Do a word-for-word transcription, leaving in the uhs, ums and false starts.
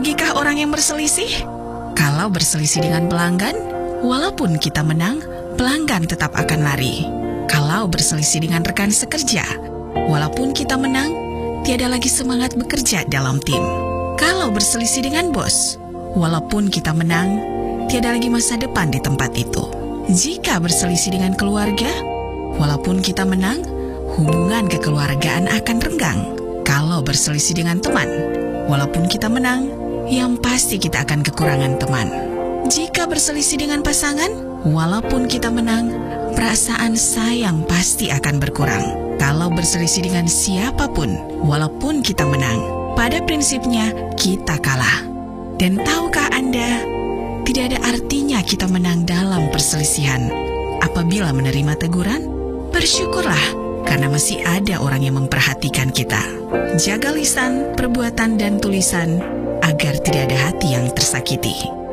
rugikah orang yang berselisih? Kalau berselisih dengan pelanggan, walaupun kita menang, pelanggan tetap akan lari. Kalau berselisih dengan rekan sekerja, walaupun kita menang, tiada lagi semangat bekerja dalam tim. Kalau berselisih dengan bos, walaupun kita menang, tiada lagi masa depan di tempat itu. Jika berselisih dengan keluarga, walaupun kita menang, hubungan kekeluargaan akan renggang. Kalau berselisih dengan teman, walaupun kita menang, yang pasti kita akan kekurangan teman. Jika berselisih dengan pasangan, walaupun kita menang, perasaan sayang pasti akan berkurang. Kalau berselisih dengan siapapun, walaupun kita menang, pada prinsipnya kita kalah. Dan tahukah Anda, tidak ada artinya kita menang dalam perselisihan. Apabila menerima teguran, bersyukurlah karena masih ada orang yang memperhatikan kita. Jaga lisan, perbuatan, dan tulisan agar tidak ada hati yang tersakiti.